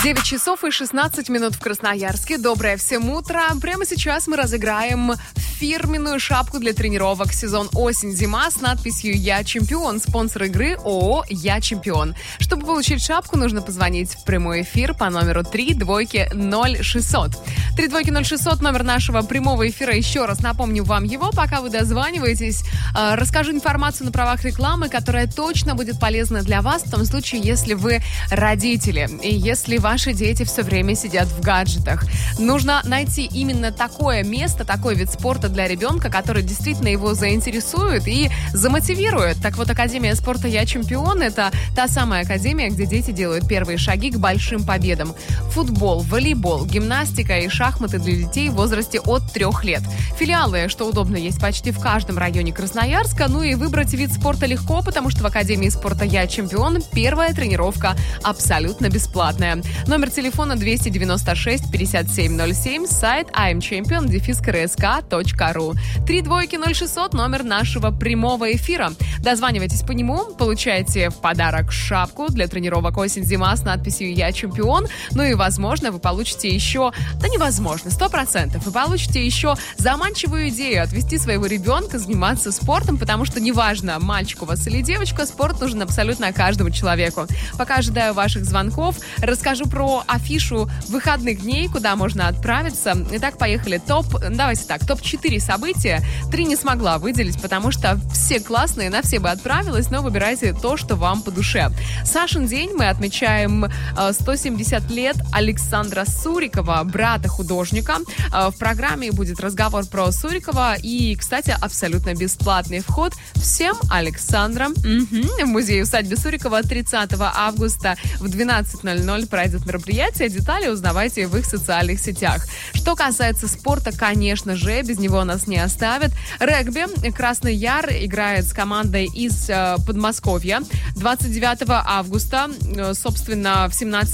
9 часов и 16 минут в Красноярске. Доброе всем утро. Прямо сейчас мы разыграем фирменную шапку для тренировок сезон осень-зима с надписью «Я чемпион». Спонсор игры ООО «Я чемпион». Чтобы получить шапку, нужно позвонить в прямой эфир по номеру 3-0600. 3-0600 номер нашего прямого эфира. Еще раз напомню вам его, пока вы дозваниваетесь. Расскажу информацию на правах рекламы, которая точно будет полезна для вас в том случае, если вы родители и если ваши дети все время сидят в гаджетах. Нужно найти именно такое место, такой вид спорта для ребенка, который действительно его заинтересует и замотивирует. Так вот, Академия спорта «Я чемпион» — это та самая академия, где дети делают первые шаги к большим победам. Футбол, волейбол, гимнастика и шахматы для детей в возрасте от 3 лет. Филиалы, что удобно, есть почти в каждом районе Красноярска. Ну и выбрать вид спорта легко, потому что в Академии спорта «Я чемпион» первая тренировка абсолютно бесплатная. Номер телефона 296 5707, сайт imchampion-rsk.ru. 3-0600 номер нашего прямого эфира. Дозванивайтесь по нему, получаете в подарок шапку для тренировок осень-зима с надписью «Я чемпион». Ну и, возможно, вы получите еще, да невозможно, 100%, вы получите еще заманчивую идею отвести своего ребенка заниматься спортом, потому что неважно, мальчик у вас или девочка, спорт нужен абсолютно каждому человеку. Пока ожидаю ваших звонков, расскажу про афишу выходных дней, куда можно отправиться. Итак, поехали. Топ-4 события. 3 не смогла выделить, потому что все классные, на все бы отправилась, но выбирайте то, что вам по душе. Сашин день мы отмечаем 170 лет Александра Сурикова, брата художника. В программе будет разговор про Сурикова и, кстати, абсолютно бесплатный вход всем Александрам в музей-усадьбе Сурикова 30 августа в 12:00 пройдет мероприятие. Детали узнавайте в их социальных сетях. Что касается спорта, конечно же, без него нас не оставят. Регби. Красный Яр играет с командой из Подмосковья. 29 августа, собственно, в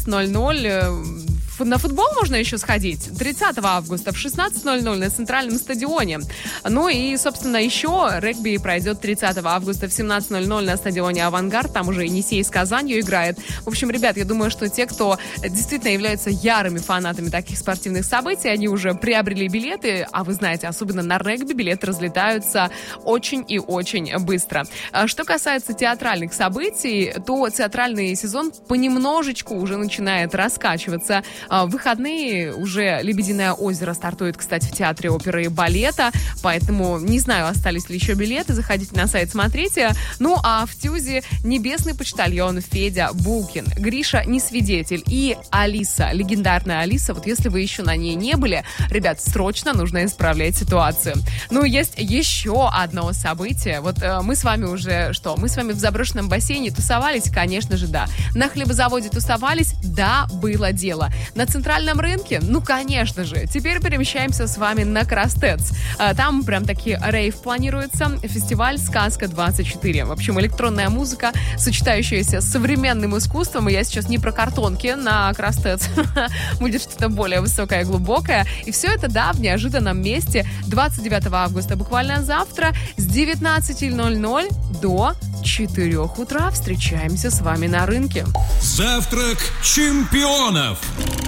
17:00 на футбол можно еще сходить. 30 августа в 16:00 на центральном стадионе. Ну и, собственно, еще регби пройдет 30 августа в 17:00 на стадионе «Авангард». Там уже Енисей с Казанью играет. В общем, ребят, я думаю, что те, кто действительно являются ярыми фанатами таких спортивных событий, они уже приобрели билеты. А вы знаете, особенно на регби билеты разлетаются очень и очень быстро. Что касается театральных событий, то театральный сезон понемножечку уже начинает раскачиваться. В выходные уже «Лебединое озеро» стартует, кстати, в Театре оперы и балета, поэтому не знаю, остались ли еще билеты, заходите на сайт, смотрите. Ну, а в ТЮЗе «Небесный почтальон» Федя Булкин, Гриша Несвидетель и Алиса, легендарная Алиса. Вот если вы еще на ней не были, ребят, срочно нужно исправлять ситуацию. Ну, есть еще одно событие. Вот мы с вами уже, мы с вами в заброшенном бассейне тусовались? Конечно же, да. На хлебозаводе тусовались? Да, было дело. На центральном рынке? Ну, конечно же. Теперь перемещаемся с вами на Крастец. Там прям таки рейв планируется. Фестиваль «Сказка-24». В общем, электронная музыка, сочетающаяся с современным искусством. И я сейчас не про картонки на Крастец. Будет что-то более высокое, глубокое. И все это, да, в неожиданном месте. 29 августа, буквально завтра, с 19:00 до 4 утра встречаемся с вами на рынке. Завтрак чемпионов.